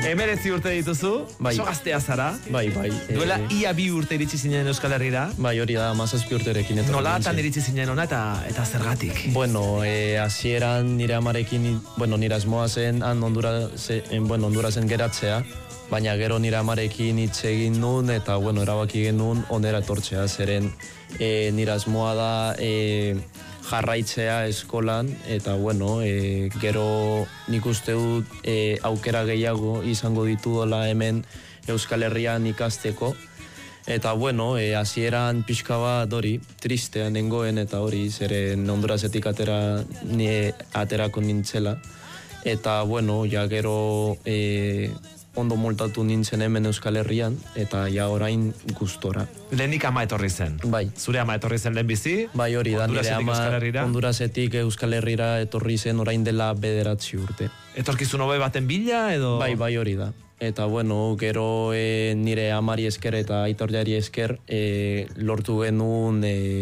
19 urte dituzu, oso gaztea zara. Bai. Duela ia 2 urte iritsi zinen Euskal Herrira. Bai, hori da, 17 urterekin. Nolatan iritsi zinen ona eta zergatik? Bueno, hasieran nire amarekin, nire asmoa zen, Hondurasen geratzea, baina gero nire amarekin hitz egin nun, eta, erabaki genuen onera etortzea, zeren nire asmoa da jarraitzea eskolan, eta, gero nik uste dut aukera gehiago izango ditudola hemen Euskal Herrian ikasteko, eta, hasieran pixka bat hori, tristea nengoen, eta hori, zeren Hondurasetik aterako nintzela, eta, ja gero ondo moltatu nintzen hemen Euskal Herrian, eta ja orain gustora. Lehenik ama etorri zen? Bai. Zure ama etorri zen lehen bizi? Bai, hori da, nire ama Hondurasetik Euskal Herrira etorri zen orain dela 9 urte. Etorkizun hobe baten bila edo? Bai, hori da. Eta, gero nire amari esker eta aitorjari esker lortu genuen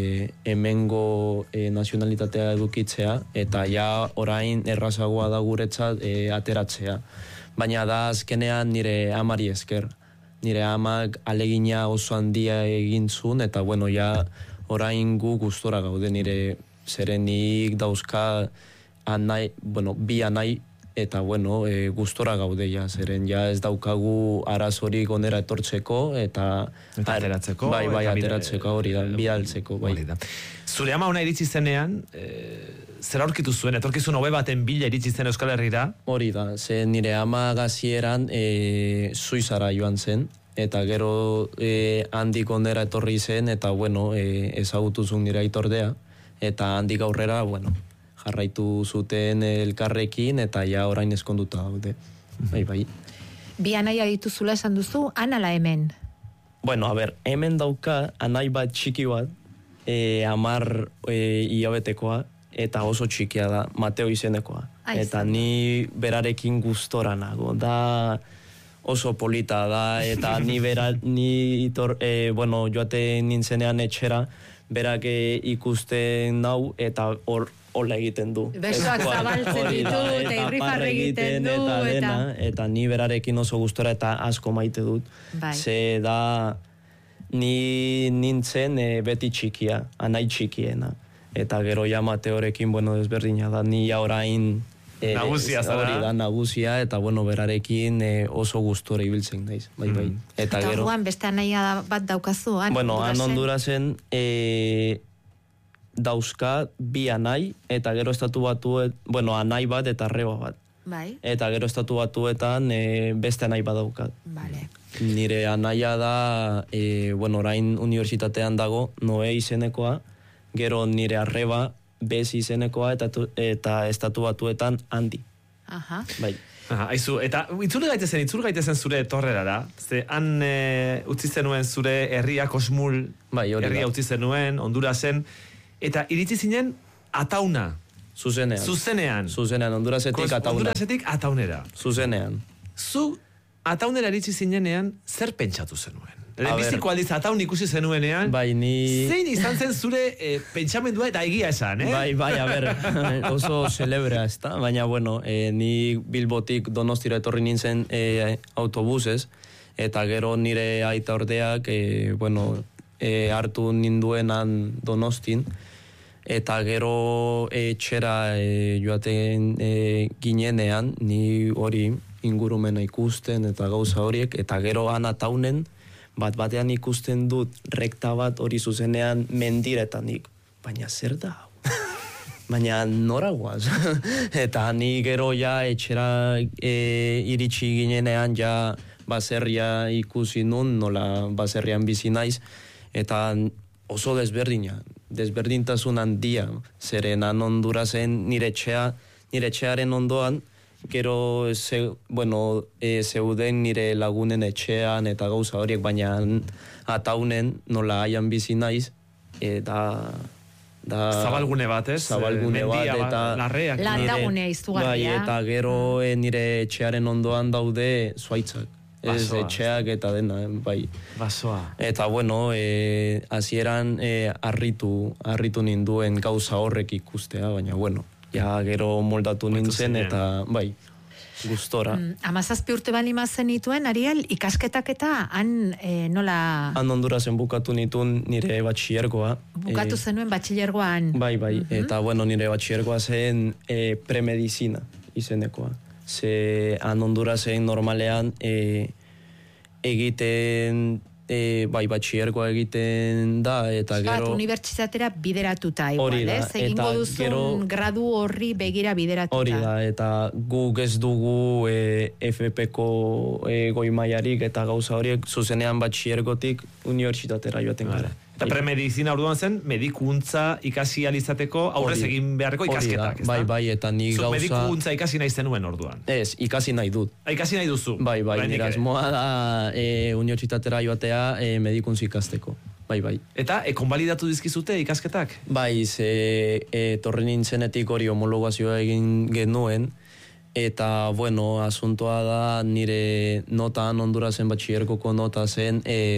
hemengo nazionalitatea edukitzea, eta ja orain errazagoa da guretzat ateratzea. Baina da azkenean nire amari esker. Nire amak alegina oso handia egin zuen, eta ja orain gu gustora gaude nire zerenik dauzka bi anai, eta gustora gaude ja, zeren ja ez daukagu arazorik onera etortzeko, eta ateratzeko. Bai, ateratzeko hori da, bidaltzeko, bai. Zure ama ona iritsi zenean, zer aurkitu zuen, etorkizun hobe baten bila iritsi zen Euskal Herrira? Hori da, ze nire ama gazieran Suizara joan zen, eta gero handik ondera etorri zen, eta ezagutu zuen nire aitordea, eta handik aurrera, jarraitu zuten elkarrekin, eta ja orain eskonduta gaude. Bai. Bi anaia dituzula esan duzu, anala hemen? Hemen dauka anai bat txiki bat, 10 hilabetekoa, eta oso txikia da, Mateo izenekoa. Eta ni berarekin gustora nago, da oso polita da, eta joate nintzenean etxera, berak ikusten nau, eta hola egiten du. Besoak zabaltzen ditu, eta irrifarre egiten du, eta ni berarekin oso gustora eta asko maite dut. Ze da, ni nintzen beti txikia, anai txikiena. Eta gero ja Mateorekin, desberdina da, ni orain nagusia zara. Hori da, nagusia, eta berarekin oso gustora ibiltzen daiz. Bai. Eta orduan beste anaia bat daukazu, han Hondurasen dauzka bi anai, eta gero estatu batuet, anai bat eta arreba bat. Bai. Eta gero estatu batuetan beste anai bat daukat. Vale. Nire anaia da, orain unibertsitatean dago, Noe izenekoa, gero nire arreba Bez izenekoa, eta estatu batuetan Handi. Aha. Bai. Aizu, eta itzul gaitezen zure etorrerara, ze han utzi zenuen zure herria Kosmul, herria utzi zenuen, Hondurasen, eta iritsi zinen Atauna. Zuzenean, Hondurasetik Atauna. Hondurasetik Ataunera. Zuzenean. Zu Ataunera iritsi zinenean, zer pentsatu zenuen? Lehenbiziko aldiz Ataun ikusi zenuenean, zein izan zen zure pentsamendua eta egia esan, Bai, oso celebrea ez da, baina, ni Bilbotik Donostira etorri nintzen autobusez, eta gero nire aita ordeak, hartu ninduenan Donostin, eta gero etxera joaten ginenean, ni hori ingurumena ikusten eta gauza horiek, eta gero Ataunen, batean ikusten dut rekta bat hori zuzenean mendiretanik. Baina zer da? Baina nora guaz? Eta ni gero ja etxera iritsi ginenean ja baserria ikusi nun, nola baserrian bizi naiz, eta oso desberdintasun handia, zeren Hondurasen nire etxearen ondoan, gero, zeuden nire lagunen etxean eta gauza horiek, baina Ataunen nola haian bizi naiz, eta zabalgune bat, ez? Zabalgune bat, eta landagunea izugarria. Bai, eta gero nire etxearen ondoan daude zuaitzak. Ez etxeak eta dena, bai. Basoa. Eta, hasieran harritu ninduen gauza horrek ikustea, baina, ja gero moldatu nintzen, eta, bai. gustora. 17 urte bali mazen nituen, Ariel, ikasketak eta han nola... Han Hondurasen bukatu nituen nire batxillergoa. Bukatu zenuen batxillergoan. Bai, eta bueno, nire batxillergoa zen premedizina izenekoa. Ze han Hondurasen normalean egiten... batxillergoa egiten da, eta gero... Unibertsitatera bideratuta, igual, ez? Egingo duzun gradu horri begira bideratuta. Hori da, eta guk ez dugu FP-ko goi mailarik eta gauza horiek zuzenean batxillergotik unibertsitatera joaten gara. Eta premedizina orduan zen, medikuntza ikasi alizateko aurrez egin beharreko ikasketak, ez da? Bai, eta ni gauza... Medikuntza ikasi nahi zenuen orduan? Ez, ikasi nahi dut. Ikasi nahi duzu? Bai, nire asmoa da unibertsitatera joatea medikuntza ikasteko. Bai. Eta, konbalidatu dizkizute ikasketak? Bai, torri nintzenetik hori homologazioa egin genuen, eta, bueno, asuntoa da nire notan Hondurasen batxillergoko nota zen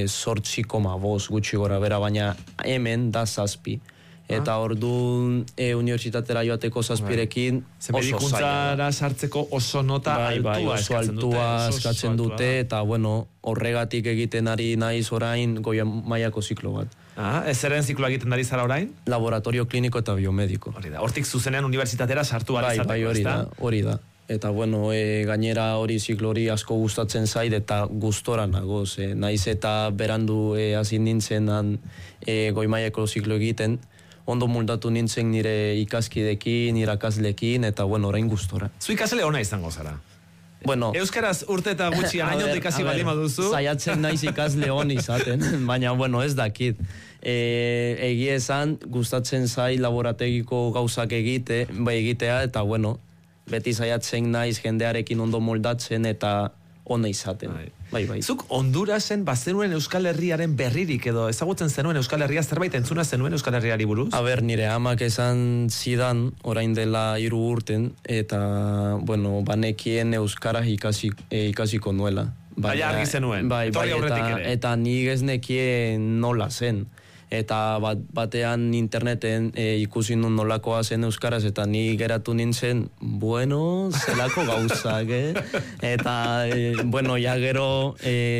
8,5 gutxi gora bera, baina hemen da 7. Eta orduan unibertsitatera joateko 7rekin oso zaila. Medikuntzara sartzeko oso nota altua eskatzen dute, eta, bueno, horregatik egiten ari naiz orain goi mailako ziklo bat. Ezeren zikloa egiten ari zara orain? Laboratorio kliniko eta biomediko. Hortik zuzenean unibertsitatera sartu alizateko, ez da? Hori da. Eta, bueno, gainera hori ziklo hori asko gustatzen zait eta gustora nagoz. Naiz eta berandu hasi nintzen goi mailako ziklo egiten, ondo moldatu nintzen nire ikaskidekin, irakaslekin, eta, bueno, orain gustora. Zu ikasle ona izango zara? Bueno, euskaraz urte eta gutxian ainote ikasi bali maduzu? Saiatzen naiz ikasle hon izaten, baina, bueno, ez dakit. Egia esan, gustatzen zai laborategiko gauzak egitea, eta, bueno, beti saiatzen naiz jendearekin ondo moldatzen eta ona izaten. Bai. Zuk Hondurasen bazenuen Euskal Herriaren berririk edo ezagutzen zenuen Euskal Herria, zerbait entzuna zenuen Euskal Herriari buruz? Nire amak esan zidan orain dela 3 urten, eta, bueno, banekien euskaraz ikasiko nuela. Baina argi zenuen, etorri aurretik ere. Eta nik ez nekien nola zen. Eta batean interneten ikusi nun nolakoa zen euskaraz, eta ni geratu nintzen, bueno, zelako gauzak, Eta, bueno, ja gero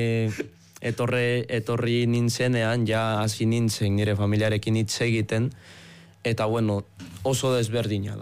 etorri nintzenean, ja hasi nintzen nire familiarekin hitz egiten, eta, bueno, oso desberdina da.